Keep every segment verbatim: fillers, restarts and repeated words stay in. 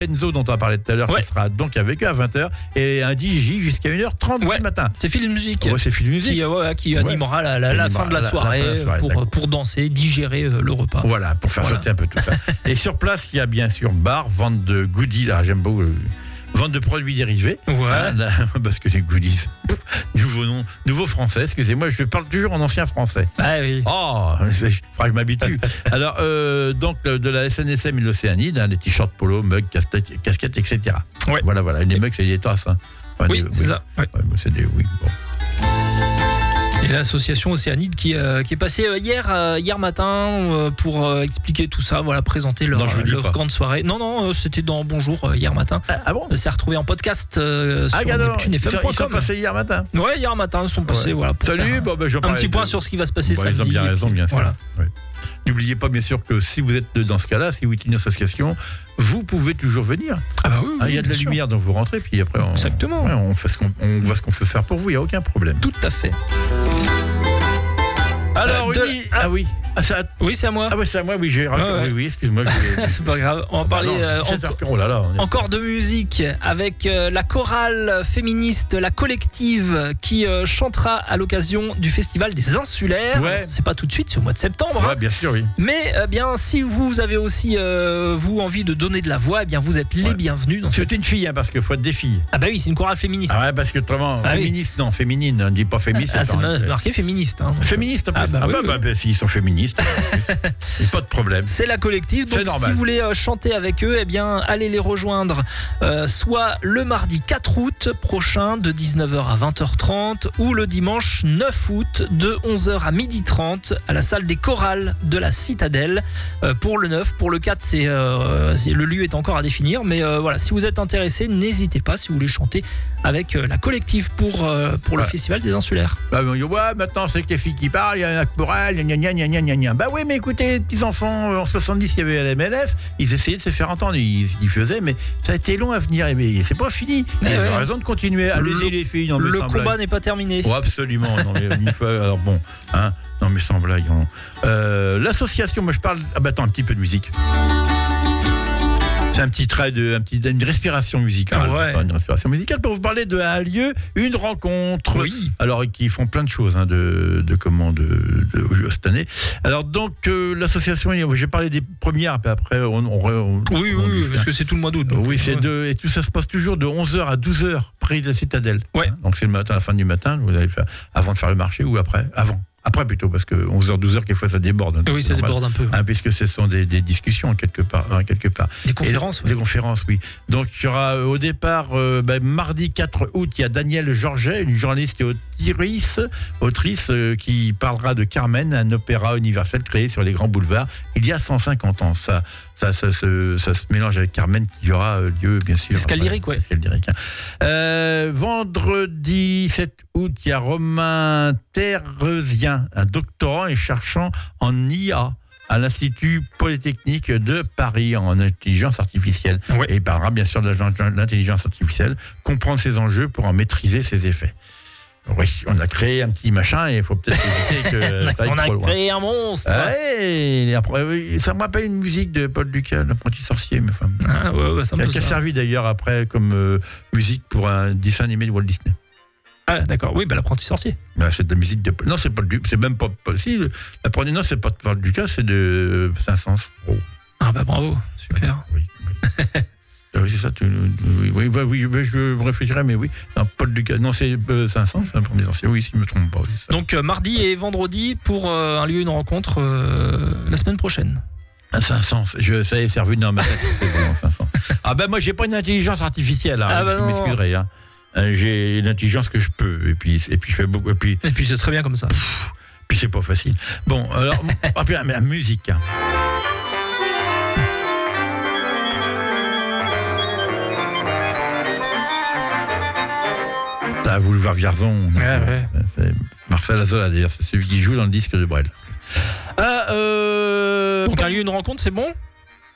Enzo dont on a parlé tout à l'heure, ouais. qui sera donc avec eux à vingt heures, et un D J jusqu'à une heure trente ouais. du matin. C'est Phil Musique. Ouais, c'est Phil Musique. Qui, ouais, qui animera ouais. la, la, la, fin de la soirée, la, la, la soirée pour, pour danser, digérer euh, le repas. Voilà, pour faire voilà. sauter un peu tout ça. Et sur place, il y a bien sûr bar, vente de goodies. Ah, j'aime beaucoup. Euh, vente de produits dérivés. Ouais. Hein, là, parce que les goodies, pff, nouveau nom, nouveau français, excusez-moi, je parle toujours en ancien français. Ah oui. Oh, il faudra que je m'habitue. Alors, euh, donc, de la S N S M et l'Océanide, hein, les t-shirts polo, mugs, casquettes, casquettes et cetera. Ouais. Voilà, voilà. Les mugs, c'est des tasses. Hein. Enfin, oui, des, c'est oui. ça. Ouais. Ouais, c'est des, oui, bon. Et l'association Océanide qui, euh, qui est passée hier, euh, hier matin euh, pour euh, expliquer tout ça, voilà, présenter leur, non, leur grande soirée. Non, non, euh, c'était dans Bonjour euh, hier matin. Ah, ah bon C'est retrouvé en podcast euh, sur ah, Neptune F M point com. Ils sont passés hier matin. Ouais, hier matin, ils sont passés. Ouais. Voilà, pour Salut, faire bon, ben, je un petit point de... sur ce qui va se passer bon, samedi. Ils ont bien raison, bien sûr. Voilà. Ouais. N'oubliez pas bien sûr que si vous êtes dans ce cas-là, si vous êtes une association, vous pouvez toujours venir. Ah bah oui, oui, hein, il y a de la lumière, donc vous rentrez, puis après on, exactement. Ouais, on, fait ce qu'on, on voit ce qu'on peut faire pour vous, il n'y a aucun problème. Tout à fait. Alors, euh, de... oui, ah oui. Ah, ça... Oui, c'est à moi. Ah ouais, c'est à moi, oui, j'ai raconté. Ouais, ouais. Oui, oui, excuse-moi. J'ai... c'est pas grave. On va parler ah non, euh, en... oh là là, est... encore de musique avec euh, la chorale féministe, la collective, qui euh, chantera à l'occasion du festival des Insulaires. Ouais. C'est pas tout de suite, c'est au mois de septembre. Ouais, hein. bien sûr, oui. Mais euh, bien, si vous avez aussi euh, vous envie de donner de la voix, eh bien vous êtes les ouais. bienvenus. Dans c'est cette... une fille, hein, parce qu'il faut être des filles. Ah bah oui, c'est une chorale féministe. Ah ouais, parce que autrement, ah féministe, oui. non, féminine, on dit pas féministe. Ah, c'est mar- marqué féministe. Hein, féministe, en plus. Ah bah, ah oui, bah, oui. bah, bah s'ils sont féministes, pas de problème. C'est la collective, donc si vous voulez euh, chanter avec eux, eh bien allez les rejoindre euh, soit le mardi quatre août prochain de dix-neuf heures à vingt heures trente ou le dimanche neuf août de onze heures à midi trente à la salle des chorales de la Citadelle. Euh, pour le neuf, pour le quatre, c'est, euh, c'est, le lieu est encore à définir, mais euh, voilà, si vous êtes intéressé, n'hésitez pas si vous voulez chanter avec euh, la collective pour, euh, pour le ouais. festival des Insulaires. Bah, ouais, maintenant c'est que les filles qui parlent, il y a un chorale, gna gna gna gna gna gna. Bah oui, mais écoutez, les petits enfants, en soixante-dix, il y avait la M L F, ils essayaient de se faire entendre, ils, ils faisaient, mais ça a été long à venir, mais c'est pas fini. Ils ouais. ont raison de continuer. Allez-y les filles. Non, mais le combat blague. N'est pas terminé. Oh, absolument. Non, mais une fois, alors bon, hein, non mais sans blague. Hein. Euh, l'association, moi je parle. Ah bah attends, un petit peu de musique. C'est un petit trait de, un petit, une respiration musicale. Ah ouais. Une respiration musicale pour vous parler d'un lieu, une rencontre. Oui. Alors, qui font plein de choses, hein, de, de comment, de, de, de cette année. Alors, donc, euh, l'association, j'ai parlé des premières, puis après, on. on, on oui, on, oui, on, parce que c'est tout le mois d'août. Oui, c'est ouais. de, et tout ça se passe toujours de onze heures à douze heures, près de la Citadelle. Ouais. Hein, donc, c'est le matin, à la fin du matin, vous allez faire, avant de faire le marché ou après, avant. Après plutôt, parce que onze heures, douze heures, quelquefois ça déborde. Oui, ça déborde un peu. Hein, puisque ce sont des, des discussions quelque part, hein, quelque part. Des conférences. Et, ouais. Des conférences, oui. Donc il y aura euh, au départ, euh, bah, mardi quatre août, il y a Danielle Georget, une journaliste et autrice, autrice euh, qui parlera de Carmen, un opéra universel créé sur les grands boulevards il y a cent cinquante ans. Ça, ça, ça, ça, ça se mélange avec Carmen qui aura lieu, bien sûr. Escale lyrique, ouais. Escale lyrique. Hein. Euh, vendredi sept août, il y a Romain Terrezien, un doctorant et cherchant en I A à l'Institut Polytechnique de Paris en intelligence artificielle. Ouais. Et il parlera bien sûr de l'intelligence artificielle, comprendre ses enjeux pour en maîtriser ses effets. Oui, on a créé un petit machin et il faut peut-être éviter que ça aille on a trop loin. créé un monstre. Ouais, après, ça me rappelle une musique de Paul Dukas, l'apprenti sorcier, mais enfin, ah, ouais, ouais, ça qui, a, qui a servi d'ailleurs après comme euh, musique pour un dessin animé de Walt Disney. Ah d'accord, oui, bah, l'apprenti sorcier. Bah, c'est de la musique de non, c'est pas du, c'est même pas, pas si l'apprenti non, c'est pas de Paul Dukas, c'est de Saint-Saëns. Oh. Ah bah bravo, super. Oui. oui. Oui, c'est ça. Tu, oui, oui, bah, oui, je me réfléchirais, mais oui. Non, Paul Dukas. Non, c'est euh, Saint-Saëns, c'est un premier ancien. Oui, si je ne me trompe pas. Oui, donc, euh, mardi et vendredi pour euh, un lieu, une rencontre euh, la semaine prochaine. À Saint-Saëns. Je, ça y est, c'est revenu dans ma tête. Saint-Saëns. Ah ben, moi, j'ai pas une intelligence artificielle. Hein, ah bah vous m'excuserez. Hein. J'ai une intelligence que je peux. Et puis, et puis je fais beaucoup. Et puis, et puis c'est très bien comme ça. Pff, puis, c'est pas facile. Bon, alors, ah, puis, mais la musique. Hein. T'as voulu voir Vierzon. Ouais, ouais. C'est Marcel Azola, d'ailleurs, c'est celui qui joue dans le disque de Brel. Ah, euh... Donc un lieu, une rencontre, c'est bon ? Ah oui.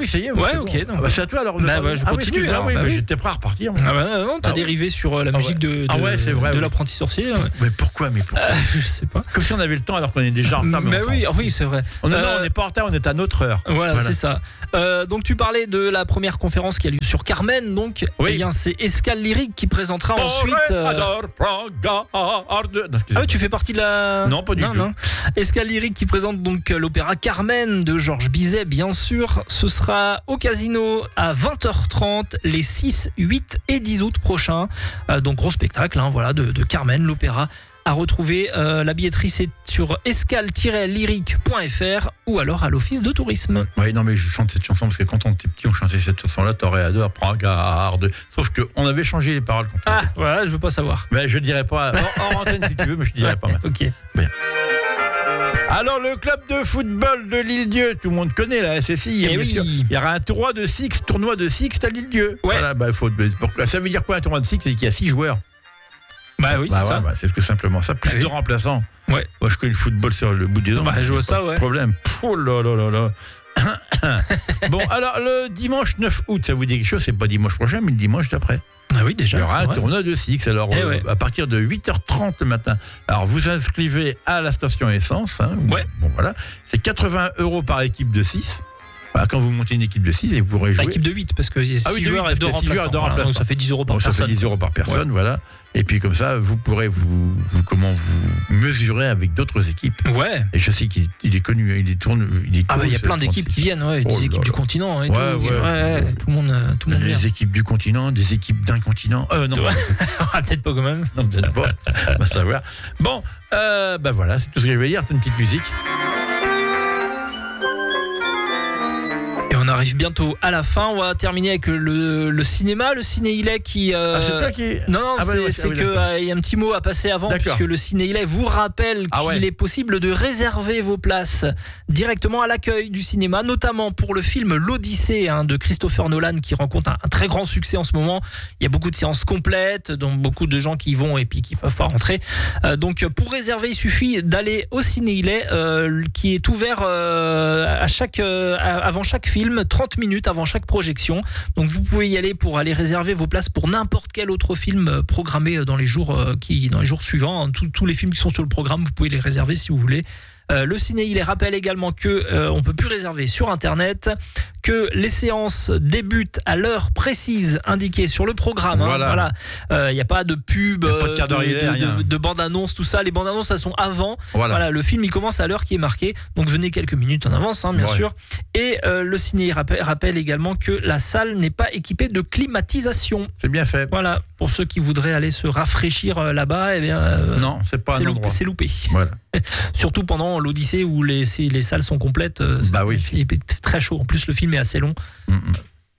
oui, ça y est. Ouais, c'est ok. Bon. Donc, ah bah, c'est à toi alors. Bah, bah, je ah, continue. Oui, alors, ah, oui, bah, bah, oui. j'étais prêt à repartir. Ah bah non, t'as Ah, dérivé sur euh, la ah, musique ouais. de, de, Ah ouais, c'est vrai, de oui. l'apprenti sorcier. Là. Mais pourquoi Mais pourquoi Euh, je sais pas. Comme si on avait le temps alors qu'on est déjà en retard. Mais, Mais on oui, s'en oui, c'est vrai. fout. Non, Euh, non, on n'est pas en retard, on est à notre heure. Voilà, Voilà. c'est ça. Euh, donc tu parlais de la première conférence qui a lieu sur Carmen, donc Oui. eh bien c'est Escale Lyrique qui présentera ensuite. euh, Adore, prends garde. Non, Ah excusez-moi. oui, tu fais partie de la. Non, pas du tout. Non. Escale Lyrique qui présente donc l'opéra Carmen de Georges Bizet, bien sûr. Ce sera au Casino à vingt heures trente les six, huit et dix août prochains. Euh, donc gros spectacle, hein, voilà, de, de Carmen, l'opéra. À retrouver, euh, la billetterie c'est sur escale lyrique point f r ou alors à l'office de tourisme. Oui, non, mais je chante cette chanson parce que quand on était petit, on chantait cette chanson-là, t'aurais adore, prends garde. Sauf qu'on avait changé les paroles. Ah, voilà, je veux pas savoir. Mais je dirais pas, en, en antenne si tu veux, mais je dirais pas. Mal. Ok. Bien. Alors, le club de football de l'Île-Dieu, tout le monde connaît la S S I. Eh bien oui. sûr. Il y aura un tournoi de six, tournoi de six à l'Île-Dieu. Ouais. Voilà, bah, faut, pourquoi, ça veut dire quoi un tournoi de six? C'est qu'il y a six joueurs. Bah oui, Bah, c'est ouais, ça. bah, c'est tout simplement ça. Plus Ah oui. de remplaçants. Ouais. Moi, je connais le football sur le bout des ongles. Bah, je vois Pas ça, de ouais. Problème. Oh là là là là. Bon, alors, le dimanche neuf août, ça vous dit quelque chose? C'est pas dimanche prochain, mais le dimanche d'après. Ah oui, déjà. Il y aura c'est un vrai. tournoi de six, alors Eh euh, ouais. à partir de huit heures trente le matin. Alors vous inscrivez à la station essence. Hein, Ouais. Bon voilà, c'est quatre-vingts euros par équipe de six. Voilà, quand vous montez une équipe de six et vous pourrez jouer. Bah, équipe de huit, parce qu'il y a six Ah oui, de joueurs huit, et deux parce qu'il y a six joueurs remplaçants. et deux Voilà, remplaçants. donc ça fait dix euros par Bon, ça personne. fait dix euros par personne, voilà. Et puis comme ça, vous pourrez vous, vous comment vous mesurer avec d'autres équipes. Ouais. Et je sais qu'il il est connu, il est tourné, il est Ah bah il y a cool, plein ce d'équipes trente-six. qui viennent, ouais, des Oh là équipes là. du continent hein, et Ouais, tout. ouais, ouais, tout le monde, euh, tout le monde vient. Des équipes du continent, des équipes d'un continent. Euh, non, Ah, peut-être pas quand même. non, peut-être pas. On va savoir. Bon, euh, ben voilà, c'est tout ce que je vais dire. Une petite musique. Et on arrive bientôt à la fin. On va terminer avec le, le cinéma, le ciné-ilet qui. euh, Ah, c'est toi qui. Non, non, Ah bah c'est, ouais, c'est ah oui, que d'accord. euh, il y a un petit mot à passer avant, D'accord. puisque le ciné-ilet vous rappelle Ah qu'il ouais. est possible de réserver vos places directement à l'accueil du cinéma, notamment pour le film L'Odyssée hein, de Christopher Nolan, qui rencontre un, un très grand succès en ce moment. Il y a beaucoup de séances complètes, donc beaucoup de gens qui y vont et puis qui peuvent pas rentrer. Euh, donc pour réserver, il suffit d'aller au ciné-ilet, euh, qui est ouvert euh, à chaque, euh, avant chaque film, trente minutes avant chaque projection. Donc vous pouvez y aller pour aller réserver vos places pour n'importe quel autre film euh, programmé dans les jours euh, qui dans les jours suivants. Tous, tous les films qui sont sur le programme, vous pouvez les réserver si vous voulez. Euh, le ciné, il rappelle également que euh, on peut plus réserver sur internet, que les séances débutent à l'heure précise indiquée sur le programme. hein. Voilà. Voilà. Euh, il n'y a pas de pub, Y a pas de euh, quart d'heure, il est, de, rien. de, de bande-annonce, tout ça. Les bandes-annonces, elles sont avant. Voilà. Voilà, le film il commence à l'heure qui est marquée, donc venez quelques minutes en avance, hein, bien Ouais. sûr. Et euh, le ciné il rappelle, rappelle également que la salle n'est pas équipée de climatisation. C'est bien fait. Voilà, pour ceux qui voudraient aller se rafraîchir euh, là-bas, eh bien, euh, Non, c'est pas c'est un loupé, endroit. c'est loupé. Voilà. Surtout pendant l'Odyssée où les, si les salles sont complètes. euh, Bah c'est- oui. Il est très chaud. En plus, le film est assez long. Mm, mm.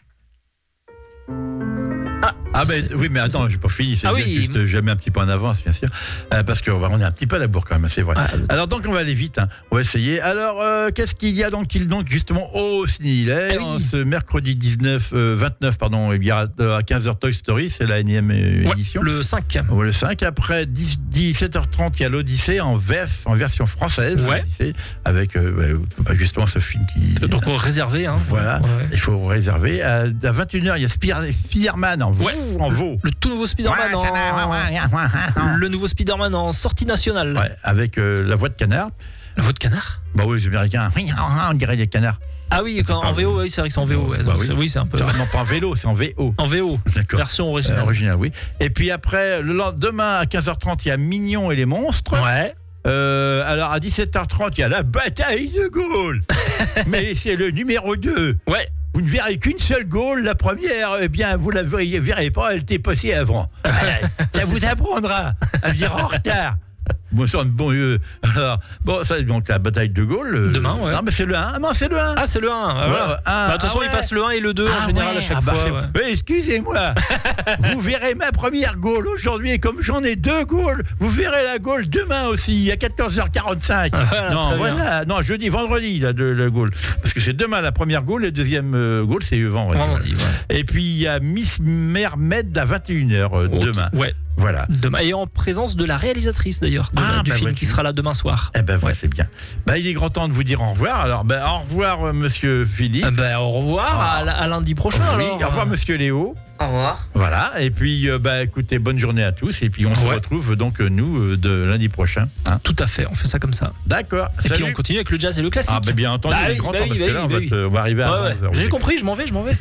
Ah ben c'est- oui, mais attends, j'ai pas fini. C'est Ah bien, oui. juste, euh, je mets un petit peu en avance, bien sûr, euh, parce qu'on on est un petit peu à la bourre quand même, c'est vrai. Ah, Alors donc on va aller vite, hein. On va essayer. Alors euh, qu'est-ce qu'il y a donc il donc justement au ciné-ilet Ah oui. en ce mercredi dix-neuf, euh, vingt-neuf pardon, il y a euh, à quinze heures Toy Story, c'est la énième euh, Ouais, édition. le cinq. Ouais, le cinq. Après dix, dix-sept heures trente, il y a l'Odyssée en V F, en version française, Ouais. l'Odyssée, avec euh, bah, justement ce film qui. Donc on réservé. Hein. Voilà, Ouais. il faut réserver. À, à vingt et une heures, il y a Spider- Spider-Man en, Ouais. en veau. Le tout nouveau Spider-Man en... Le nouveau Spider-Man en sortie nationale. Ouais, avec euh, la voix de canard. La voix de canard. Bah oui, les Américains, on dirait des canards. Ah oui, quand, en V O, oui, c'est vrai que c'est en V O. Ouais, Bah donc oui. c'est- oui, c'est un peu. C'est vraiment pas en vélo, c'est en V O. En V O, D'accord. version Euh, originale. original, oui. Et puis après, le lendemain à quinze heures trente, il y a Mignon et les monstres. Ouais. Euh, alors à dix-sept heures trente, il y a la bataille de Gaulle. Mais c'est le numéro deux. Ouais. Vous ne verrez qu'une seule Gaule. La première, eh bien, vous la verrez, verrez pas, elle était passée avant. Voilà. Ça vous apprendra à venir en retard. Bon, ça, bon, euh, alors, bon, ça, donc la bataille de Gaulle. euh, Demain, ouais. Non, mais c'est le un. Ah non, c'est le un. Ah, c'est le un. ah, voilà. Ouais, un. Bah, de toute façon, Ah il ouais. passe le un et le deux en Ah général ouais, à chaque ah bah fois. c'est- ouais. Ouais, excusez-moi. Vous verrez ma première Gaule aujourd'hui, et comme j'en ai deux Gaules, vous verrez la Gaule demain aussi, à quatorze heures quarante-cinq. Ah, voilà, non, très voilà, non, jeudi, vendredi, là, de la Gaule. Parce que c'est demain la première Gaule, et la deuxième euh, Gaule, c'est vendredi. Vendredi, ouais. Et puis il y a Miss Mermaid à vingt et une heures euh, Oh, demain. Ouais. Voilà. Demain, et en présence de la réalisatrice d'ailleurs de, Ah, du bah film ouais, qui tu- sera là demain soir. Eh ben voilà, Ouais. c'est bien. Bah, il est grand temps de vous dire au revoir. Alors, ben, au revoir, euh, monsieur Philippe. Eh ben, au revoir, Ah. à, à lundi prochain. Oui, alors. au revoir, monsieur Léo. Au revoir. Voilà. Et puis, euh, bah, écoutez, bonne journée à tous. Et puis, on se Ouais. retrouve donc, euh, nous, euh, de lundi prochain. Hein. Tout à fait, on fait ça comme ça. D'accord. Et Salut. puis on continue avec le jazz et le classique. Ah, ben, bien entendu, Bah il est oui, grand bah temps oui, parce bah que là, oui, on, bah va oui. te- on va arriver à Ouais, ouais. onze heures. J'ai compris, je m'en vais, je m'en vais.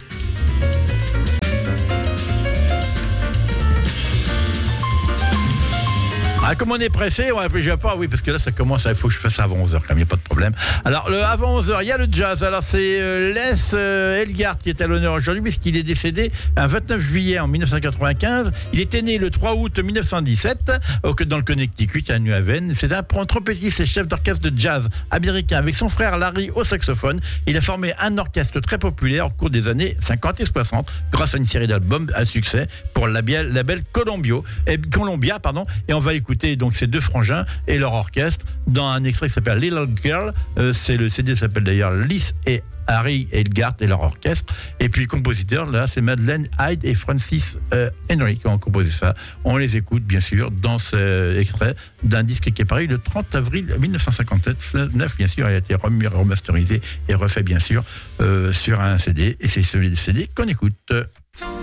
Ah, comme on est pressé, ouais, je vais pas, oui, parce que là, ça commence, il faut que je fasse ça avant onze heures, quand même, il n'y a pas de problème. Alors, le, avant onze heures, il y a le jazz. Alors, c'est euh, Les euh, Elgart qui est à l'honneur aujourd'hui, puisqu'il est décédé un vingt-neuf juillet en dix-neuf cent quatre-vingt-quinze. Il était né le trois août mille neuf cent dix-sept, au, dans le Connecticut, à New Haven. C'est un trompettiste et chef d'orchestre de jazz américain. Avec son frère Larry au saxophone, il a formé un orchestre très populaire au cours des années cinquante et soixante, grâce à une série d'albums à succès pour le label, label Columbia, et, Columbia. Pardon, et on va écouter donc ces deux frangins et leur orchestre dans un extrait qui s'appelle Little Girl. Euh, c'est le C D s'appelle d'ailleurs Liz et Harry Elgart et leur orchestre. Et puis le compositeur, là, c'est Madeleine Hyde et Francis euh, Henry qui ont composé ça. On les écoute, bien sûr, dans cet extrait d'un disque qui est paru le trente avril mille neuf cent cinquante-neuf. Bien sûr, il a été remasterisé et refait, bien sûr, euh, sur un C D. Et c'est celui du C D qu'on écoute.